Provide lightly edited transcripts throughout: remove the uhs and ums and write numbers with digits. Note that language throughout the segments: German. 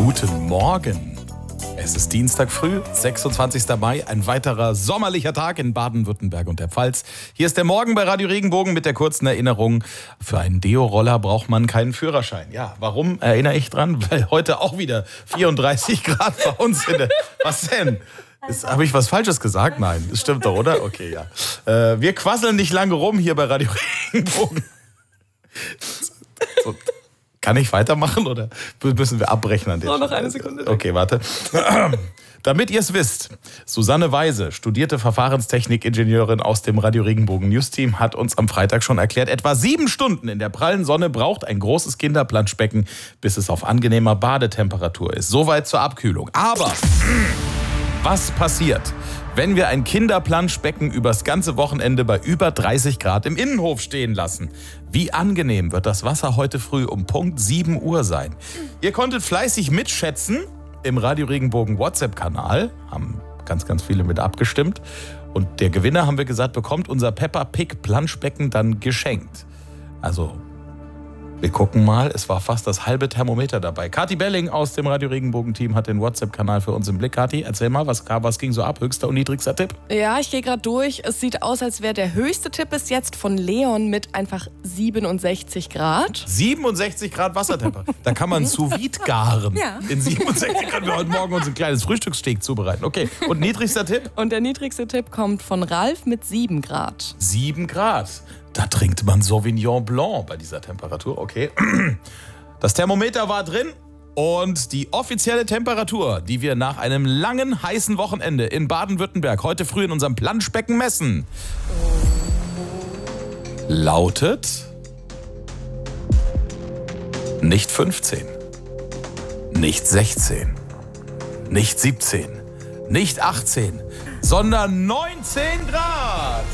Guten Morgen. Es ist Dienstag früh, 26. Mai, ein weiterer sommerlicher Tag in Baden-Württemberg und der Pfalz. Hier ist der Morgen bei Radio Regenbogen mit der kurzen Erinnerung. Für einen Deo-Roller braucht man keinen Führerschein. Ja, warum erinnere ich dran? Weil heute auch wieder 34 Grad bei uns in der... Was denn? Habe ich was Falsches gesagt? Nein, das stimmt doch, oder? Okay, ja. Wir quasseln nicht lange rum hier bei Radio Regenbogen. So. Kann ich weitermachen oder müssen wir abbrechen an der Stelle? Noch eine Sekunde. Okay, warte. Damit ihr es wisst, Susanne Weise, studierte Verfahrenstechnik-Ingenieurin aus dem Radio Regenbogen News-Team, hat uns am Freitag schon erklärt, etwa 7 Stunden in der prallen Sonne braucht ein großes Kinderplanschbecken, bis es auf angenehmer Badetemperatur ist. Soweit zur Abkühlung. Aber was passiert, wenn wir ein Kinderplanschbecken übers ganze Wochenende bei über 30 Grad im Innenhof stehen lassen? Wie angenehm wird das Wasser heute früh um Punkt 7 Uhr sein? Ihr konntet fleißig mitschätzen im Radio Regenbogen WhatsApp-Kanal, haben ganz, ganz viele mit abgestimmt. Und der Gewinner, haben wir gesagt, bekommt unser Peppa Pig Planschbecken dann geschenkt. Also, wir gucken mal, es war fast das halbe Thermometer dabei. Kathi Belling aus dem Radio Regenbogen-Team hat den WhatsApp-Kanal für uns im Blick. Kathi, erzähl mal, was ging so ab? Höchster und niedrigster Tipp? Ja, ich gehe gerade durch. Es sieht aus, als wäre der höchste Tipp bis jetzt von Leon mit einfach 67 Grad. 67 Grad Wassertemperatur. Da kann man sous vide garen. Ja. In 67 Grad wir heute Morgen uns ein kleines Frühstückssteak zubereiten. Okay, und niedrigster Tipp? Und der niedrigste Tipp kommt von Ralf mit 7 Grad. 7 Grad. Da trinkt man Sauvignon Blanc bei dieser Temperatur, okay. Das Thermometer war drin und die offizielle Temperatur, die wir nach einem langen, heißen Wochenende in Baden-Württemberg heute früh in unserem Planschbecken messen, lautet nicht 15, nicht 16, nicht 17, nicht 18, sondern 19 Grad.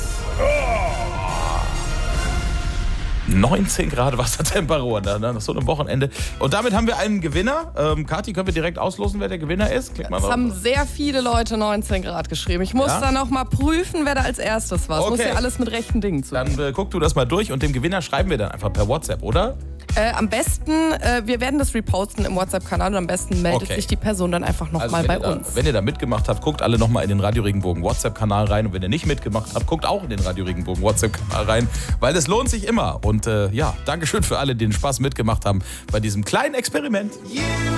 19 Grad Wassertemperatur nach so einem Wochenende. Und damit haben wir einen Gewinner. Kathi, können wir direkt auslosen, wer der Gewinner ist? Klick mal es drauf. haben sehr viele Leute 19 Grad geschrieben. Ich muss da noch mal prüfen, wer da als erstes war. Es muss ja alles mit rechten Dingen zu. Dann guck du das mal durch und dem Gewinner schreiben wir dann einfach per WhatsApp, oder? Am besten, wir werden das reposten im WhatsApp-Kanal und am besten meldet sich die Person dann einfach nochmal bei uns. Wenn ihr da mitgemacht habt, guckt alle nochmal in den Radio Regenbogen WhatsApp-Kanal rein und wenn ihr nicht mitgemacht habt, guckt auch in den Radio Regenbogen WhatsApp-Kanal rein, weil es lohnt sich immer. Und Dankeschön für alle, die den Spaß mitgemacht haben bei diesem kleinen Experiment.